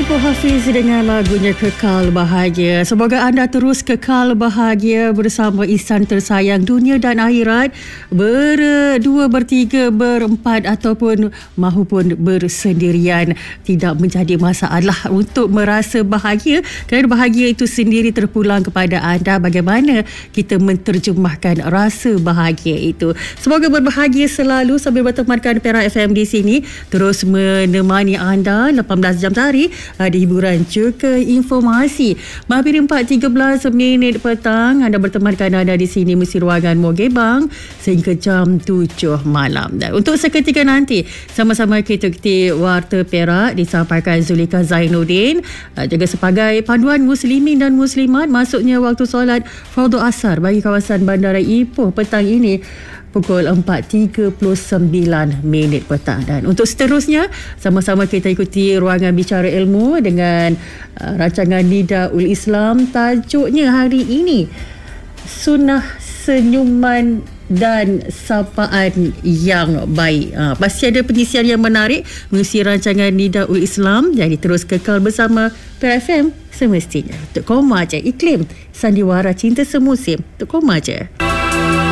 Ibu Hafiz dengan lagunya Kekal Bahagia. Semoga anda terus kekal bahagia bersama insan tersayang dunia dan akhirat, berdua, bertiga, berempat ataupun mahupun bersendirian. Tidak menjadi masalah untuk merasa bahagia, kerana bahagia itu sendiri terpulang kepada anda bagaimana kita menterjemahkan rasa bahagia itu. Semoga berbahagia selalu sambil bertemankan Perak FM di sini, terus menemani anda 18 jam sehari. Ada hiburan juga informasi. Hampir 4.13 minit petang, anda bertemankan anda di sini mesti ruangan Mogebang sehingga jam 7 malam. Dan untuk seketika nanti sama-sama kita ikuti Warta Perak disampaikan Zulika Zainuddin, juga sebagai panduan muslimin dan muslimat masuknya waktu solat fardu asar bagi kawasan Bandara Ipoh petang ini pukul 4.39 minit petang. Dan untuk seterusnya, sama-sama kita ikuti ruangan bicara ilmu dengan rancangan Nidaul Islam. Tajuknya hari ini, Sunnah Senyuman dan Sapaan yang Baik. Pasti ada pengisian yang menarik mengisi rancangan Nidaul Islam. Jadi terus kekal bersama Perak FM semestinya. Untuk koma je iklim sandiwara cinta semusim. Untuk koma je.